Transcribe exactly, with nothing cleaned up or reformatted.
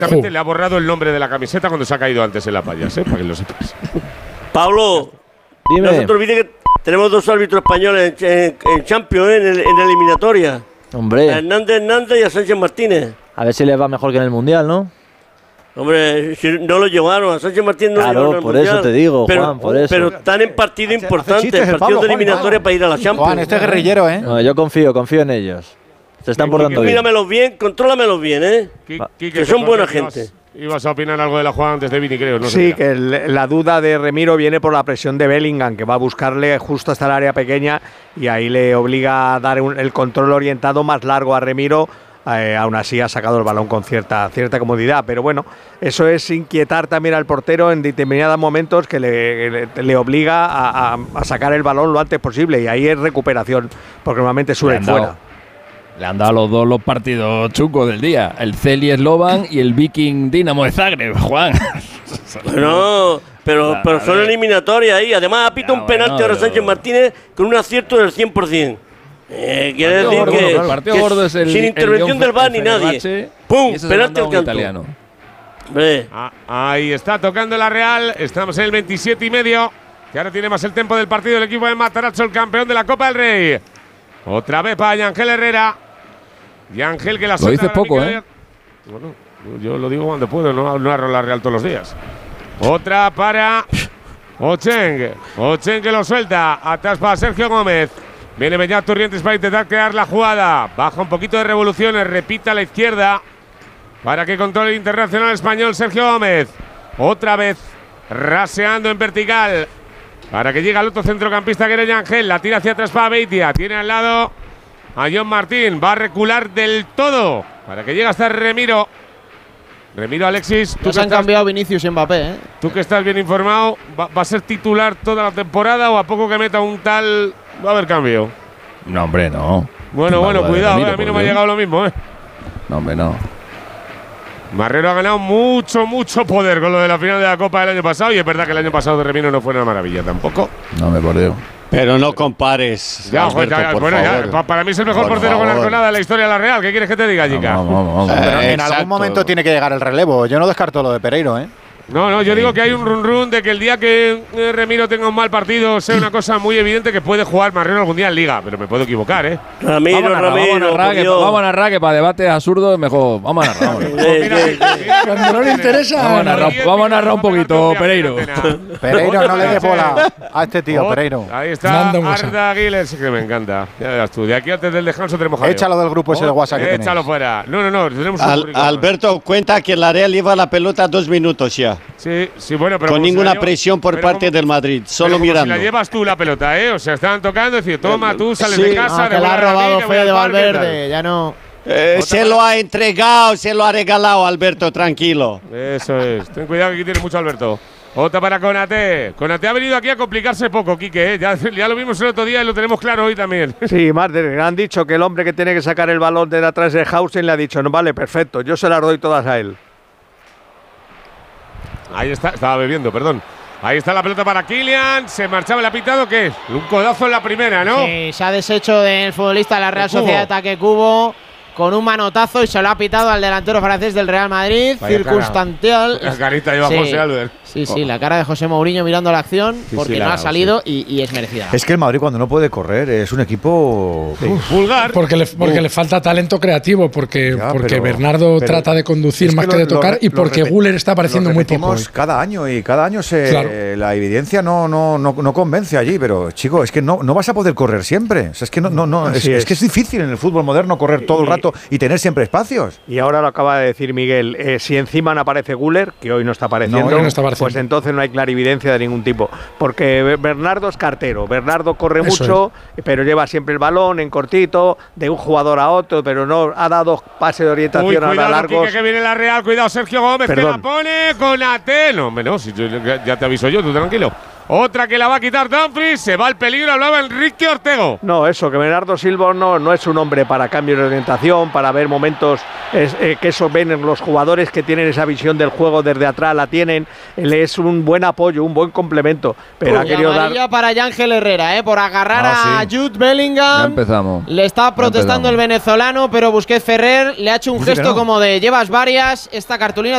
Uh. Le ha borrado el nombre de la camiseta cuando se ha caído antes en la payas, ¿eh? Para que lo sepas. Pablo, Dime. no se te olvide que tenemos dos árbitros españoles en, en, en Champions, ¿eh? en, el, en la eliminatoria. Hombre. A Hernández Hernández y a Sánchez Martínez. A ver si les va mejor que en el Mundial, ¿no? Hombre, si no lo llevaron, a Sánchez Martínez no claro, lo llevaron al por Mundial. eso te digo, pero, Juan, por eso. Pero están en partido Hace- importante, hace chistes el partido Pablo, de Juan, eliminatoria Juan. para ir a la Champions. Juan, este es guerrillero, ¿eh? No, yo confío, confío en ellos. Se están portando bien. Míramelos bien, contrólamelos bien, ¿eh? Qui- Quique, que son buena ibas- gente. Ibas a opinar algo de la jugada antes de Vini, creo. No sé Sí, mira. que el- la duda de Remiro viene por la presión de Bellingham, que va a buscarle justo hasta el área pequeña y ahí le obliga a dar un- el control orientado más largo a Remiro. Eh, aún así ha sacado el balón con cierta, cierta comodidad, pero bueno, eso es inquietar también al portero en determinados momentos que le, le- le obliga a, a- a sacar el balón lo antes posible y ahí es recuperación, porque normalmente Le suele han, fuera. dado, le han dado a los dos los partidos chucos del día. El Celi Slovan y el Viking Dinamo de Zagreb, Juan. No, pero, Ya, pero a son ver. eliminatorias ahí. Además, ha pitado Ya, un penalti bueno, ahora pero- Sánchez Martínez con un acierto del cien por cien. Eh, quiere Partido decir gordo, que, el partido que gordo es el, sin el intervención Lyon del V A R ni Fe- nadie. Fenerbahce, ¡Pum! y ese se lo han Penalti dado al a un canto. italiano. Hombre, Ah, ahí está tocando la Real. Estamos en el veintisiete y medio. Que ahora tiene más el tempo del partido el equipo de Matarazzo, el campeón de la Copa del Rey. Otra vez para Yangel Herrera. Yangel que la Lo suelta dices ahora poco, Mikel ¿eh? Oyarzabal. Bueno, yo lo digo cuando puedo, no, no arro la Real todos los días. Otra para Ocheng. Ocheng que lo suelta. Atrás para Sergio Gómez. Viene Beñat Turrientes para intentar crear la jugada. Baja un poquito de revoluciones. Repita a la izquierda. Para que controle el internacional español Sergio Gómez. Otra vez raseando en vertical. Para que llegue al otro centrocampista que era Yangel. La tira hacia atrás para Beitia. Tiene al lado a John Martín. Va a recular del todo. Para que llegue hasta Remiro. Remiro, Alexis. Tú Ya que, se han estás, cambiado Vinicius y Mbappé, ¿eh? tú que estás bien informado. ¿va, ¿Va a ser titular toda la temporada o a poco que meta un tal va a haber cambio? No, hombre, no. Bueno, No, bueno, de cuidado. Ramiro, eh, a mí no por me ha Dios. llegado lo mismo, ¿eh? No, hombre, no. Marrero ha ganado mucho, mucho poder con lo de la final de la Copa del año pasado. Y es verdad que el año pasado de Remiro no fue una maravilla tampoco. No me por Dios. Pero no compares. Ya, Alberto, joder, ya, por bueno, ya, favor. pa- para mí es el mejor Por portero con favor. arconada de la historia de la Real. ¿Qué quieres que te diga, chica? Vamos, vamos, vamos. Pero Eh, en algún exacto. momento tiene que llegar el relevo. Yo no descarto lo de Pereiro, ¿eh? No, no, yo digo que hay un run run de que el día que eh, Remiro tenga un mal partido sea una cosa muy evidente que puede jugar Marrero algún día en Liga, pero me puedo equivocar, ¿eh? Ramiro, Vamos a narrar, Ramiro, vamos a narrar, por que, Dios. vamos a narrar que para debates absurdos mejor. Vamos a narrar. Vamos a narrar. Eh, Mira, eh, mira, Cuando no le interesa. Vamos a narrar, vamos a narrar un poquito, Pereiro. Pereiro, no le des bola a este tío, Ot- Pereiro. Ahí está Manda un WhatsApp. Arda Aguilar, sí que me encanta. Ya verás tú. De aquí antes del descanso tenemos jaleo. Échalo del grupo ese de WhatsApp que tenéis. Échalo fuera. No, no, no. Tenemos un Al- currículum. Alberto, cuenta que la Real lleva la pelota dos minutos ya. Sí, sí, bueno, pero. Con como si ninguna la lleva- presión por pero parte como- del Madrid, pero solo como mirando. Si la llevas tú la pelota, ¿eh? O sea, estaban tocando, decir, toma, tú sales Sí. de casa. Ah, que la ha devuelve a mí, robado que voy Fede al parque y Valverde, ya no. Eh, Otra se para- lo ha entregado, se lo ha regalado, Alberto, tranquilo. tal. Eso es. Ten cuidado que aquí tiene mucho Alberto. Otra para Konaté. Konaté ha venido aquí a complicarse poco, Quique, ¿eh? Ya, ya lo vimos el otro día y lo tenemos claro hoy también. Sí, Marder, han dicho que el hombre que tiene que sacar el balón de atrás de Hausen le ha dicho, no, vale, perfecto, yo se las doy todas a él. Ahí está, estaba bebiendo, perdón. Ahí está la pelota para Kylian. Se marchaba el apitado, ¿qué es? Un codazo en la primera, ¿no? Sí, se ha deshecho del futbolista de la Real De Cubo. Sociedad de Ataque Cubo con un manotazo y se lo ha pitado al delantero francés del Real Madrid. Vaya circunstancial. La carita lleva Sí. José Albert. Sí, sí, la cara de José Mourinho mirando la acción porque sí, no la- ha salido y, y es merecida. Es que el Madrid cuando no puede correr es un equipo… Uf, Vulgar. Porque le, porque le falta talento creativo, porque, Ya, porque pero- Bernardo pero trata de conducir es más que, lo- de lo tocar re- y lo porque repet- Guller está apareciendo lo muy poco. repetimos hoy. cada año y cada año se Claro. eh, la evidencia no, no, no, no convence allí, pero chico, es que no, no vas a poder correr siempre. O sea, es que no, no, no es, Así es es. que es difícil en el fútbol moderno correr todo el rato y tener siempre espacios. Y ahora lo acaba de decir Miguel, eh, si encima no aparece Guller, que hoy no está apareciendo, No, hoy no está apareciendo. pues entonces no hay clarividencia de ningún tipo. Porque Be- Bernardo es cartero, Bernardo corre Eso mucho, pero lleva siempre el balón en cortito, de un jugador a otro, pero no ha dado pase de Uy, orientación a cuidado, largos. Quique, que viene la Real. Cuidado, Sergio Gómez, que Perdón. la pone con Ate. No, hombre, no, si yo- ya, ya te aviso yo, tú tranquilo. Otra que la va a quitar Dumfries. Se va al peligro, hablaba Enrique Ortego. No, eso, que Bernardo Silva no, no es un hombre para cambios de orientación, para ver momentos es, eh, que eso ven en los jugadores que tienen esa visión del juego desde atrás, la tienen. Él es un buen apoyo, un buen complemento, pero ha Y querido dar… amarilla para Yángel Herrera, ¿eh? Por agarrar Ah, a sí. Jude Ya Bellingham. empezamos. Le está protestando empezamos. el venezolano, pero Busquets Ferrer le ha hecho un Dice que gesto no. como de llevas varias, esta cartulina